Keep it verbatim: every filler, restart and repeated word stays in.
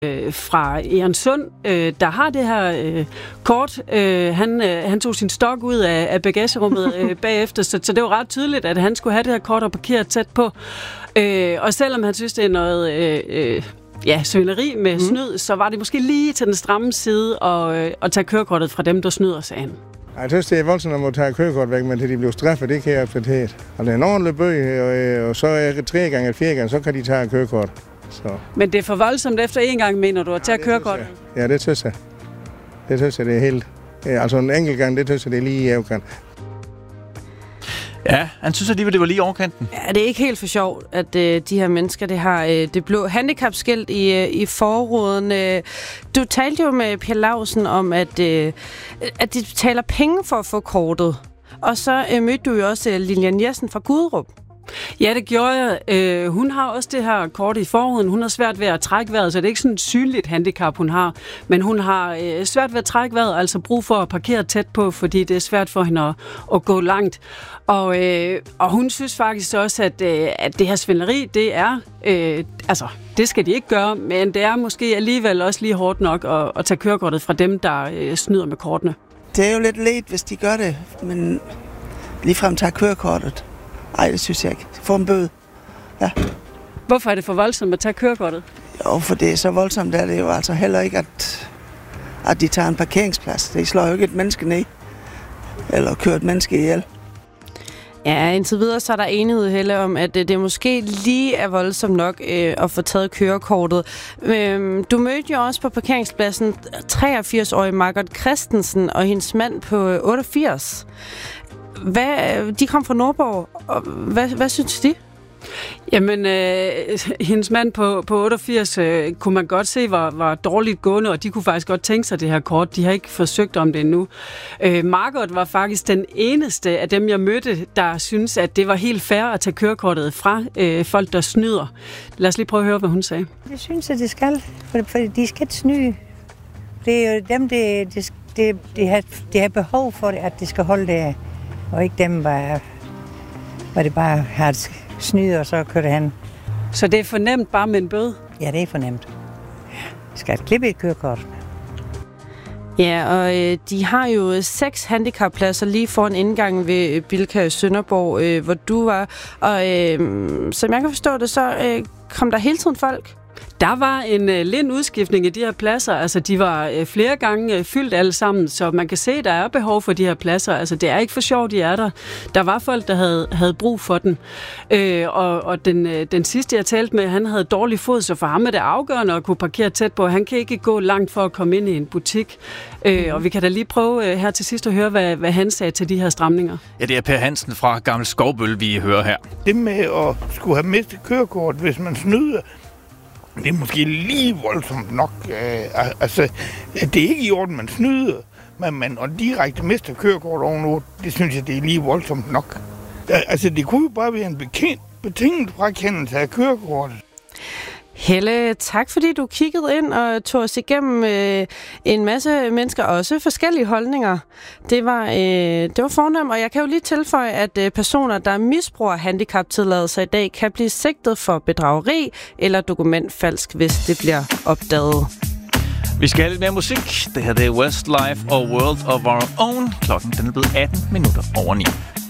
øh, fra Egernsund, øh, der har det her øh, kort. Øh, han, øh, han tog sin stok ud af, af bagagerummet øh, bagefter, så, så det var ret tydeligt, at han skulle have det her kort og parkeret tæt på. Øh, og selvom han synes, det er noget øh, øh, ja, svindleri med mm. snyd, så var det måske lige til den stramme side og, øh, at tage kørekortet fra dem, der snyder, sagde han. Jeg synes, det er voldsomt at må tage kørekort væk, men til de bliver straffet, det kan jeg acceptere. Og det er en ordentlig bøg, og, og så er det tre gange eller fire gange, så kan de tage kørekort. Så. Men det er for voldsomt efter en gang, mener du, at tage ja, kørekortet? Ja, det synes jeg. Det synes jeg, det er helt... Altså en enkelt gang, det synes jeg, det er lige i afkant. Ja, han synes alligevel, det var lige i overkanten. Ja, det er ikke helt for sjovt, at øh, de her mennesker, det har øh, det blå handicapskilt i, øh, i forruden. Øh, du talte jo med Per Lausen om, at, øh, at de betaler penge for at få kortet. Og så øh, mødte du jo også øh, Lilian Jessen fra Gudrup. Ja, det gjorde jeg. Øh, hun har også det her kort i forhuden. Hun har svært ved at trække vejret, så det er ikke sådan et synligt handicap, hun har. Men hun har øh, svært ved at trække vejret, altså brug for at parkere tæt på, fordi det er svært for hende at, at gå langt. Og, øh, og hun synes faktisk også, at, øh, at det her svindleri, det er... Øh, altså, det skal de ikke gøre, men det er måske alligevel også lige hårdt nok at, at tage kørekortet fra dem, der øh, snyder med kortene. Det er jo lidt let, hvis de gør det, men ligefrem tager kørekortet. Ej, det synes jeg ikke. Få en bøde. Ja. Hvorfor er det for voldsomt at tage kørekortet? Jo, for det er så voldsomt, er det jo altså heller ikke, at, at de tager en parkeringsplads. Det slår jo ikke et menneske ned. Eller kører et menneske ihjel. Ja, indtil videre så er der enighed Helle om, at det måske lige er voldsomt nok øh, at få taget kørekortet. Øh, du mødte jo også på parkeringspladsen treogfirs-årige Margot Christensen og hendes mand på otteogfirs. Hvad, de kom fra Nordborg, og hvad, hvad synes de? Jamen, øh, hendes mand på, på otteogfirs øh, kunne man godt se var, var dårligt gående, og de kunne faktisk godt tænke sig det her kort. De har ikke forsøgt om det endnu. Øh, Margot var faktisk den eneste af dem, jeg mødte, der synes, at det var helt fair at tage kørekortet fra øh, folk, der snyder. Lad os lige prøve at høre, hvad hun sagde. Det synes jeg, det skal, for, for de skal ikke snyde. Det er jo dem, det, det, det, det, har, det har behov for det, at det skal holde det, og ikke dem, hvor, hvor det bare har et snyde, og så kører det hen. Så det er fornemt bare med en bøde? Ja, det er fornemt. Jeg skal klippe et kørekort. Ja, og øh, de har jo seks handicappladser lige foran indgangen ved Bilka i Sønderborg, øh, hvor du var. Og øh, som jeg kan forstå det, så øh, kom der hele tiden folk. Der var en øh, lind udskiftning i de her pladser. Altså, de var øh, flere gange øh, fyldt alle sammen, så man kan se, at der er behov for de her pladser. Altså, det er ikke for sjovt, de er der. Der var folk, der havde, havde brug for den. Øh, og og den, øh, den sidste, jeg talte med, han havde dårlig fod, så for ham er det afgørende at kunne parkere tæt på. Han kan ikke gå langt for at komme ind i en butik. Øh, og vi kan da lige prøve øh, her til sidst at høre, hvad, hvad han sagde til de her stramninger. Ja, det er Per Hansen fra Gammel Skovbøl, vi hører her. Det med at skulle have mistet kørekort, hvis man snyder, det er måske lige voldsomt nok. Uh, altså, det er ikke i orden, man snyder, men man og direkte mister kørekort ovenover, det synes jeg, det er lige voldsomt nok. Uh, altså, det kunne jo bare være en bekendt, betinget frakendelse af kørekortet. Helle, tak fordi du kiggede ind og tog os igennem øh, en masse mennesker, også forskellige holdninger. Det var, øh, det var fornemt, og jeg kan jo lige tilføje, at øh, personer, der misbruger handicaptilladelser i dag, kan blive sigtet for bedrageri eller dokumentfalsk, hvis det bliver opdaget. Vi skal have lidt mere musik. Det her det er Westlife og World of Our Own. Klokken den er blevet atten minutter over ni.